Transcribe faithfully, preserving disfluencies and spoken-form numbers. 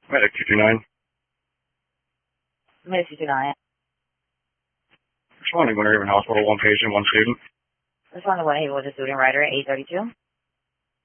Medic two two nine. Medic two two nine. Responding Winter Haven Hospital, one patient, one student. Responding Winter Haven with a student rider at eight thirty-two.